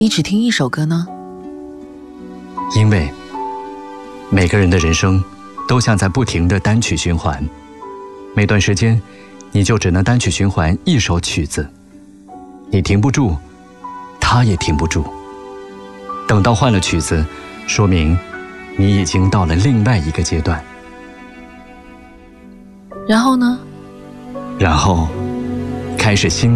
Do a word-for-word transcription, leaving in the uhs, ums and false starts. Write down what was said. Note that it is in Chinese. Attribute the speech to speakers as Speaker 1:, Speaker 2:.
Speaker 1: 你只听一首歌呢？
Speaker 2: 因为每个人的人生都像在不停的单曲循环，每段时间你就只能单曲循环一首曲子，你停不住，他也停不住。等到换了曲子，说明你已经到了另外一个阶段。
Speaker 1: 然后呢？
Speaker 2: 然后开始新